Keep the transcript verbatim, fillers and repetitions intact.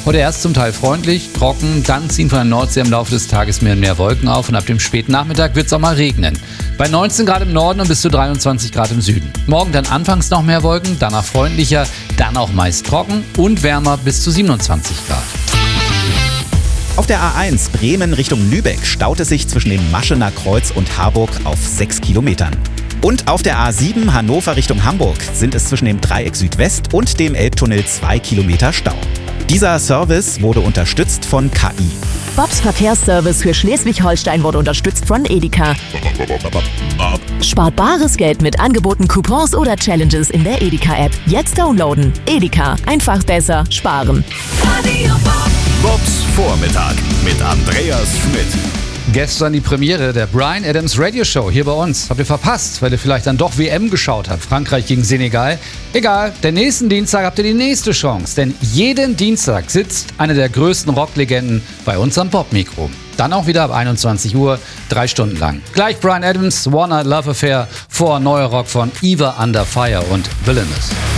Heute erst zum Teil freundlich, trocken, dann ziehen von der Nordsee im Laufe des Tages mehr und mehr Wolken auf und ab dem späten Nachmittag wird es auch mal regnen. Bei neunzehn Grad im Norden und bis zu dreiundzwanzig Grad im Süden. Morgen dann anfangs noch mehr Wolken, danach freundlicher, dann auch meist trocken und wärmer bis zu siebenundzwanzig Grad. Auf der A eins Bremen Richtung Lübeck staut es sich zwischen dem Maschener Kreuz und Harburg auf sechs Kilometern. Und auf der A sieben Hannover Richtung Hamburg sind es zwischen dem Dreieck Südwest und dem Elbtunnel zwei Kilometer Stau. Dieser Service wurde unterstützt von K I. Bobs Verkehrsservice für Schleswig-Holstein wurde unterstützt von Edeka. Spart bares Geld mit Angeboten, Coupons oder Challenges in der Edeka-App. Jetzt downloaden. Edeka. Einfach besser sparen. Bobs Vormittag mit Andreas Schmidt. Gestern die Premiere der Bryan Adams Radio Show hier bei uns. Habt ihr verpasst, weil ihr vielleicht dann doch W M geschaut habt. Frankreich gegen Senegal. Egal, den nächsten Dienstag habt ihr die nächste Chance. Denn jeden Dienstag sitzt eine der größten Rocklegenden bei uns am Popmikro. Dann auch wieder ab einundzwanzig Uhr, drei Stunden lang. Gleich Bryan Adams, One Night Love Affair, vor neuer Rock von Eva Under Fire und Villainous.